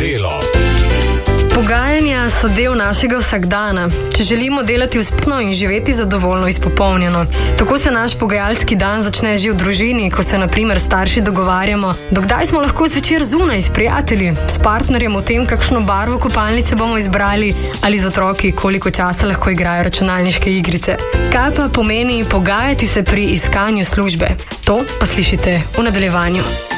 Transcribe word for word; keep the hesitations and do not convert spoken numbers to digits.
delo. Pogajanja so del našega vsakdana, če želimo delati uspešno in živeti zadovoljno izpopolnjeno. Tako se naš pogajalski dan začne že v družini, ko se na primer starši dogovarjamo, dokdaj smo lahko zvečer zunaj s prijatelji, s partnerjem o tem, kakšno barvo kopalnice bomo izbrali, ali z otroki, koliko časa lahko igrajo računalniške igrice. Kaj pa pomeni pogajati se pri iskanju službe? To pa slišite v nadaljevanju.